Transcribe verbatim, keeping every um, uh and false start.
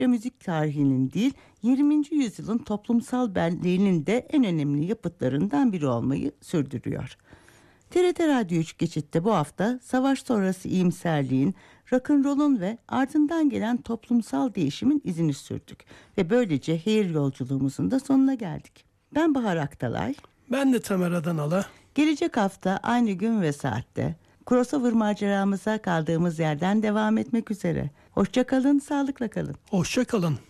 müzik tarihinin değil, yirminci yüzyılın toplumsal benliğinin de en önemli yapıtlarından biri olmayı sürdürüyor. T R T Radyo üç Geçit'te bu hafta savaş sonrası iyimserliğin, rock'n'roll'un ve ardından gelen toplumsal değişimin izini sürdük. Ve böylece Hair yolculuğumuzun da sonuna geldik. Ben Bahar Aktalay. Ben de Tamer Adanalı. Gelecek hafta aynı gün ve saatte crossover maceramıza kaldığımız yerden devam etmek üzere. Hoşça kalın, sağlıkla kalın. Hoşça kalın.